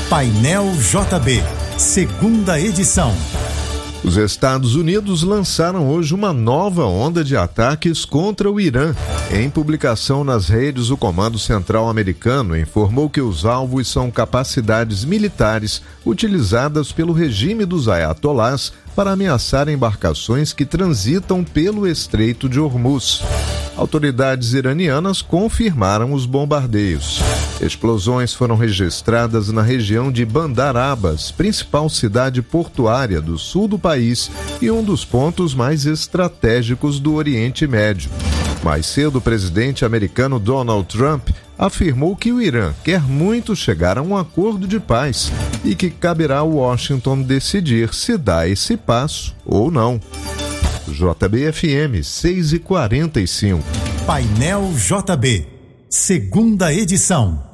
Painel JB, segunda edição. Os Estados Unidos lançaram hoje uma nova onda de ataques contra o Irã. Em publicação nas redes, o Comando Central americano informou que os alvos são capacidades militares utilizadas pelo regime dos ayatolás para ameaçar embarcações que transitam pelo Estreito de Hormuz. Autoridades iranianas confirmaram os bombardeios. Explosões foram registradas na região de Bandar Abbas, principal cidade portuária do sul do país e um dos pontos mais estratégicos do Oriente Médio. Mais cedo, o presidente americano Donald Trump afirmou que o Irã quer muito chegar a um acordo de paz e que caberá a Washington decidir se dá esse passo ou não. JB-FM 6h45. Painel JB, segunda edição.